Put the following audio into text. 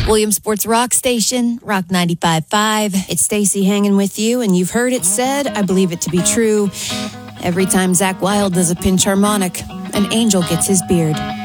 Williamsport's Rock Station, Rock 95.5. It's Stacy hanging with you, and you've heard it said, I believe it to be true. Every time Zakk Wylde does a pinch harmonic, an angel gets his beard.